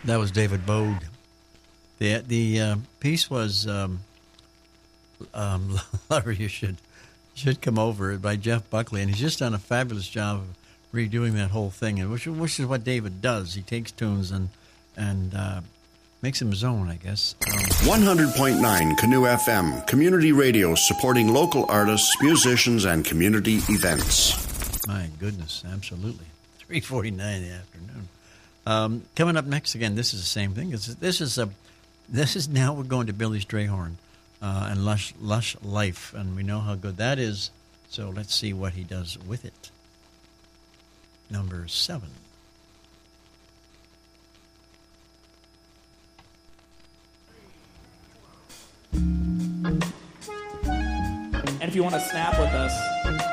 That was David Bode. The piece was Larry, you should come over, by Jeff Buckley, and he's just done a fabulous job of redoing that whole thing, and which is what David does. He takes tunes and makes them his own, I guess. 100.9 Canoe FM, community radio supporting local artists, musicians, and community events. My goodness, absolutely. 3:49 in the afternoon. Coming up next, again, this is the same thing. This is now we're going to Billy Strayhorn and Lush Life, and we know how good that is. So let's see what he does with it. Number 7. And if you want to snap with us,